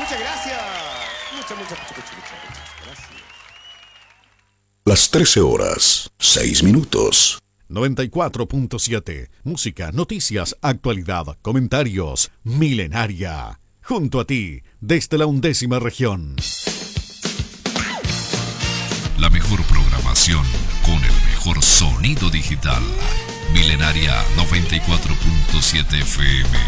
Muchas gracias. Muchas gracias. Las 13 horas, 6 minutos. 94.7. Música, noticias, actualidad, comentarios. Milenaria. Junto a ti, desde la 11ª región. La mejor programación con el mejor sonido digital. Milenaria 94.7 FM.